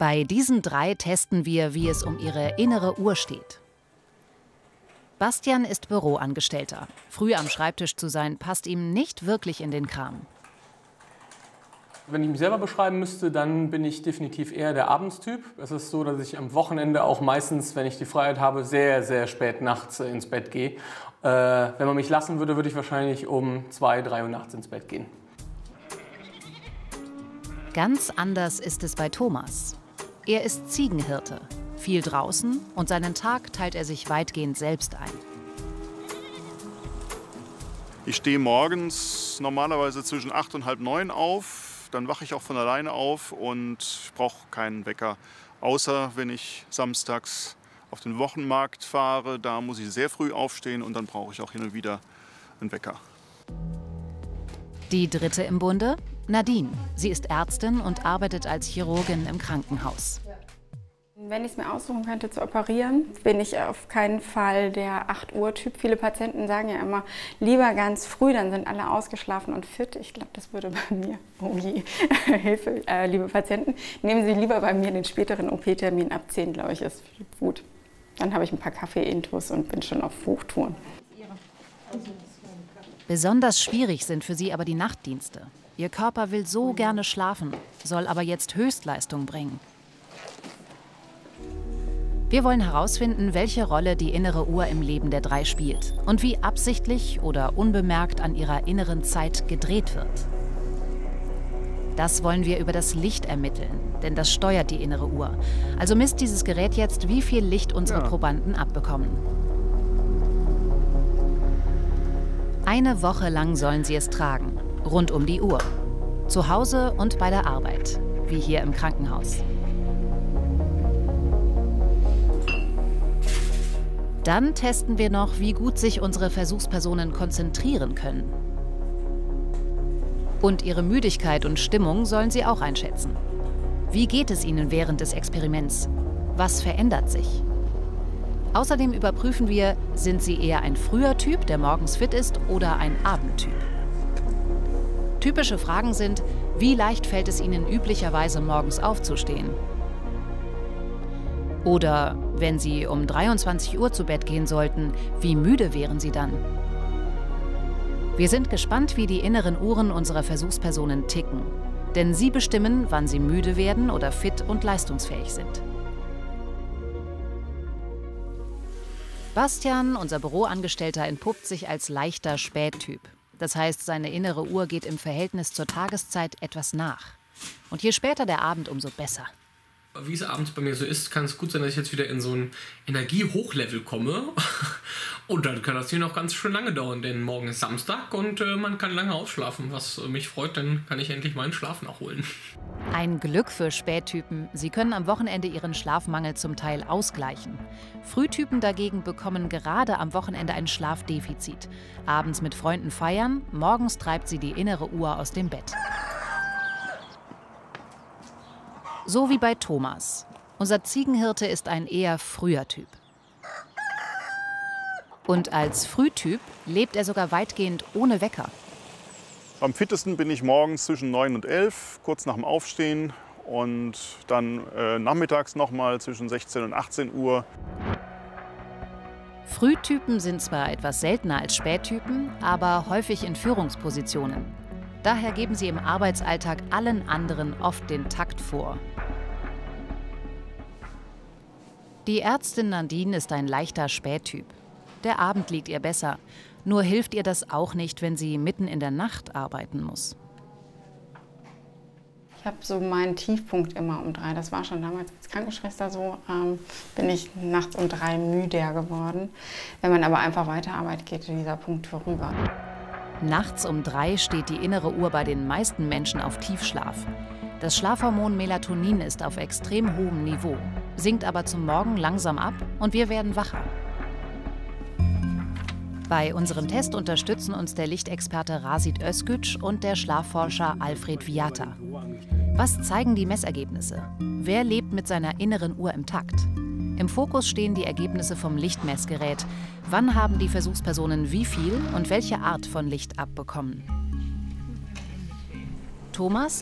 Bei diesen 3 testen wir, wie es um ihre innere Uhr steht. Bastian ist Büroangestellter. Früh am Schreibtisch zu sein, passt ihm nicht wirklich in den Kram. Wenn ich mich selber beschreiben müsste, dann bin ich definitiv eher der Abendstyp. Es ist so, dass ich am Wochenende auch meistens, wenn ich die Freiheit habe, sehr, sehr spät nachts ins Bett gehe. Wenn man mich lassen würde, würde ich wahrscheinlich um 2, 3 Uhr nachts ins Bett gehen. Ganz anders ist es bei Thomas. Er ist Ziegenhirte, viel draußen und seinen Tag teilt er sich weitgehend selbst ein. Ich stehe morgens normalerweise zwischen 8 und halb 9 auf. Dann wache ich auch von alleine auf und ich brauche keinen Wecker. Außer wenn ich samstags auf den Wochenmarkt fahre, da muss ich sehr früh aufstehen und dann brauche ich auch hin und wieder einen Wecker. Die dritte im Bunde? Nadine. Sie ist Ärztin und arbeitet als Chirurgin im Krankenhaus. Wenn ich es mir aussuchen könnte zu operieren, bin ich auf keinen Fall der 8-Uhr-Typ. Viele Patienten sagen ja immer, lieber ganz früh, dann sind alle ausgeschlafen und fit. Ich glaube, das würde bei mir, oh je, Hilfe, liebe Patienten, nehmen Sie lieber bei mir den späteren OP-Termin ab 10, glaube ich, ist gut. Dann habe ich ein paar Kaffee-Intus und bin schon auf Hochtouren. Besonders schwierig sind für sie aber die Nachtdienste. Ihr Körper will so gerne schlafen, soll aber jetzt Höchstleistung bringen. Wir wollen herausfinden, welche Rolle die innere Uhr im Leben der 3 spielt und wie absichtlich oder unbemerkt an ihrer inneren Zeit gedreht wird. Das wollen wir über das Licht ermitteln, denn das steuert die innere Uhr. Also misst dieses Gerät jetzt, wie viel Licht unsere Probanden abbekommen. Eine Woche lang sollen sie es tragen, rund um die Uhr. Zu Hause und bei der Arbeit, wie hier im Krankenhaus. Dann testen wir noch, wie gut sich unsere Versuchspersonen konzentrieren können. Und ihre Müdigkeit und Stimmung sollen sie auch einschätzen. Wie geht es ihnen während des Experiments? Was verändert sich? Außerdem überprüfen wir, sind sie eher ein früher Typ, der morgens fit ist, oder ein Abendtyp. Typische Fragen sind, wie leicht fällt es ihnen üblicherweise morgens aufzustehen? Oder, wenn Sie um 23 Uhr zu Bett gehen sollten, wie müde wären Sie dann? Wir sind gespannt, wie die inneren Uhren unserer Versuchspersonen ticken. Denn sie bestimmen, wann sie müde werden oder fit und leistungsfähig sind. Bastian, unser Büroangestellter, entpuppt sich als leichter Spättyp. Das heißt, seine innere Uhr geht im Verhältnis zur Tageszeit etwas nach. Und je später der Abend, umso besser. Wie es abends bei mir so ist, kann es gut sein, dass ich jetzt wieder in so ein Energiehochlevel komme. Und dann kann das hier noch ganz schön lange dauern, denn morgen ist Samstag und man kann lange ausschlafen, was mich freut, dann kann ich endlich meinen Schlaf nachholen. Ein Glück für Spättypen. Sie können am Wochenende ihren Schlafmangel zum Teil ausgleichen. Frühtypen dagegen bekommen gerade am Wochenende ein Schlafdefizit. Abends mit Freunden feiern, morgens treibt sie die innere Uhr aus dem Bett. So wie bei Thomas. Unser Ziegenhirte ist ein eher früher Typ. Und als Frühtyp lebt er sogar weitgehend ohne Wecker. Am fittesten bin ich morgens zwischen 9 und 11, kurz nach dem Aufstehen. Und dann nachmittags nochmal zwischen 16 und 18 Uhr. Frühtypen sind zwar etwas seltener als Spättypen, aber häufig in Führungspositionen. Daher geben sie im Arbeitsalltag allen anderen oft den Takt vor. Die Ärztin Nadine ist ein leichter Spättyp. Der Abend liegt ihr besser. Nur hilft ihr das auch nicht, wenn sie mitten in der Nacht arbeiten muss. Ich habe so meinen Tiefpunkt immer um 3. Das war schon damals als Krankenschwester so. Bin ich nachts um 3 müder geworden. Wenn man aber einfach weiterarbeitet, geht dieser Punkt vorüber. Nachts um 3 steht die innere Uhr bei den meisten Menschen auf Tiefschlaf. Das Schlafhormon Melatonin ist auf extrem hohem Niveau, sinkt aber zum Morgen langsam ab und wir werden wacher. Bei unserem Test unterstützen uns der Lichtexperte Rasit Özgüc und der Schlafforscher Alfred Viata. Was zeigen die Messergebnisse? Wer lebt mit seiner inneren Uhr im Takt? Im Fokus stehen die Ergebnisse vom Lichtmessgerät. Wann haben die Versuchspersonen wie viel und welche Art von Licht abbekommen? Thomas